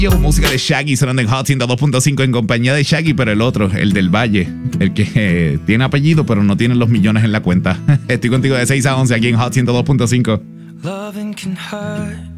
Música de Shaggy sonando en Hot 102.5 en compañía de Shaggy, pero el otro, el del Valle, el que tiene apellido pero no tiene los millones en la cuenta. Estoy contigo de 6 a 11 aquí en Hot 102.5. Loving can hurt.